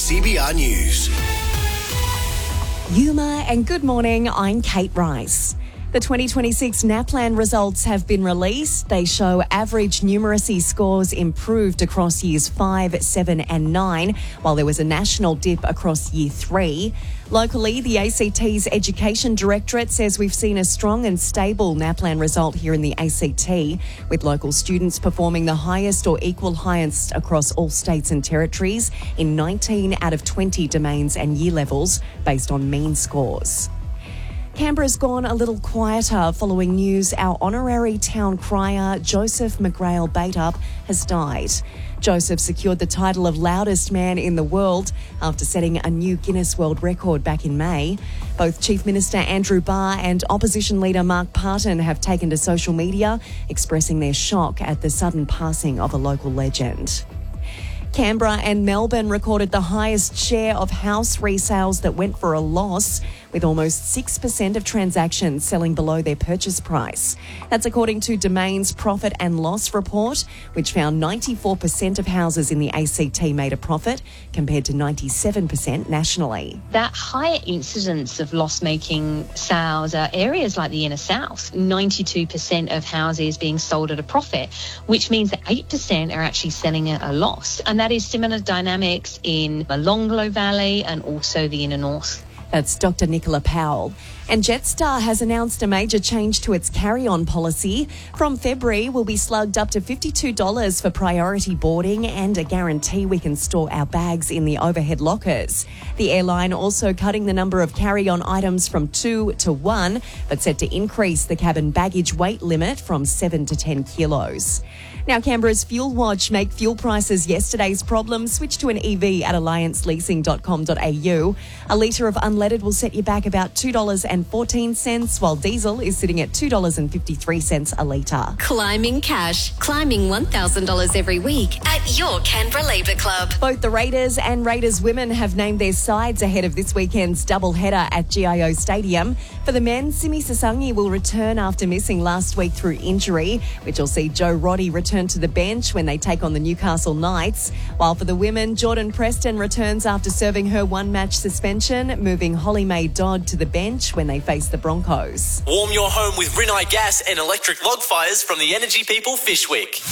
CBR News. Yuma and good morning, I'm Kate Rice. The 2026 NAPLAN results have been released. They show average numeracy scores improved across years 5, 7 and 9, while there was a national dip across year 3. Locally, the ACT's Education Directorate says we've seen a strong and stable NAPLAN result here in the ACT, with local students performing the highest or equal highest across all states and territories in 19 out of 20 domains and year levels based on mean scores. Canberra's gone a little quieter following news our honorary town crier, Joseph McGrail Bateup, has died. Joseph secured the title of loudest man in the world after setting a new Guinness World Record back in May. Both Chief Minister Andrew Barr and Opposition Leader Mark Parton have taken to social media, expressing their shock at the sudden passing of a local legend. Canberra and Melbourne recorded the highest share of house resales that went for a loss, with almost 6% of transactions selling below their purchase price. That's according to Domain's Profit and Loss report, which found 94% of houses in the ACT made a profit, compared to 97% nationally. That higher incidence of loss-making sales are areas like the inner south. 92% of houses being sold at a profit, which means that 8% are actually selling at a loss. And that is similar dynamics in the Longlow Valley and also the inner north. That's Dr. Nicola Powell. And Jetstar has announced a major change to its carry-on policy. From February, we'll be slugged up to $52 for priority boarding and a guarantee we can store our bags in the overhead lockers. The airline also cutting the number of carry-on items from 2 to 1, but set to increase the cabin baggage weight limit from 7 to 10 kilos. Now, Canberra's Fuel Watch make fuel prices yesterday's problem. Switch to an EV at allianceleasing.com.au. A litre of unleaded will set you back about $2.14, while diesel is sitting at $2.53 a litre. Climbing cash. Climbing $1,000 every week at your Canberra Labour Club. Both the Raiders and Raiders women have named their sides ahead of this weekend's doubleheader at GIO Stadium. For the men, Simi Sasangi will return after missing last week through injury, which will see Joe Roddy return to the bench when they take on the Newcastle Knights. While for the women, Jordan Preston returns after serving her one-match suspension, moving Holly Mae Dodd to the bench when they face the Broncos. Warm your home with Rinnai Gas and electric log fires from the Energy People Fishwick.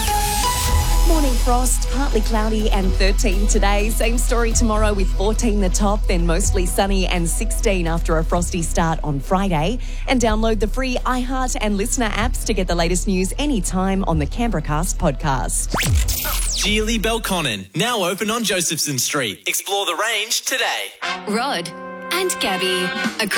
Morning frost, partly cloudy and 13 today. Same story tomorrow with 14 the top, then mostly sunny and 16 after a frosty start on Friday. And download the free iHeart and Listener apps to get the latest news anytime on the Canberracast podcast. Geely Belconnen, now open on Josephson Street. Explore the range today. Rod and Gabby.